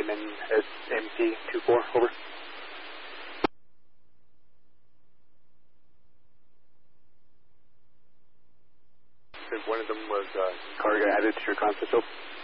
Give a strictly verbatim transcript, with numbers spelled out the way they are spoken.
in S M C two four, over. One of them was uh, car got added to your concept.